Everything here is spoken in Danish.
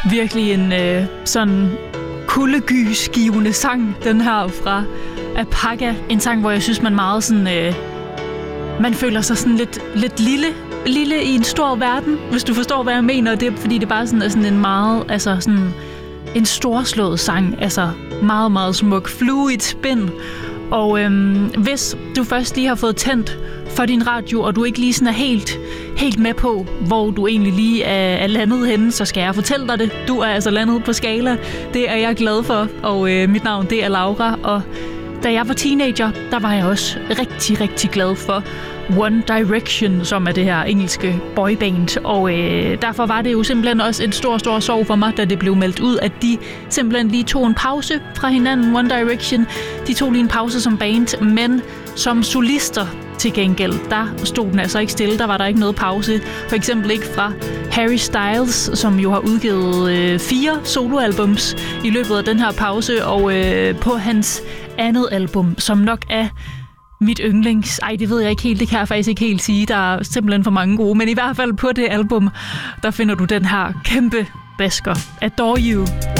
virkelig en sådan kuldegysgivende sang, den her fra Apaka. En sang, hvor jeg synes, man meget sådan... man føler sig sådan lidt lille i en stor verden, hvis du forstår, hvad jeg mener. Det er, fordi det bare sådan er sådan en meget... Altså sådan en storslået sang. Altså meget, meget smuk. Flue i et spind. Og hvis du først lige har fået tændt for din radio, og du ikke lige sådan er helt med på, hvor du egentlig lige er landet henne, så skal jeg fortælle dig det. Du er altså landet på Skala. Det er jeg glad for, og mit navn det er Laura. Og da jeg var teenager, der var jeg også rigtig, rigtig glad for One Direction, som er det her engelske boyband. Og derfor var det jo simpelthen også en stor sorg for mig, da det blev meldt ud, at de simpelthen lige tog en pause fra hinanden. One Direction, de tog lige en pause som band, men som solister til gengæld, der stod den altså ikke stille. Der var der ikke noget pause. For eksempel ikke fra Harry Styles, som jo har udgivet 4 soloalbums i løbet af den her pause, og på hans andet album, som nok er mit yndlings... Ej, det ved jeg ikke helt. Det kan jeg faktisk ikke helt sige. Der er simpelthen for mange gode. Men i hvert fald på det album, der finder du den her kæmpe basker. Adore You.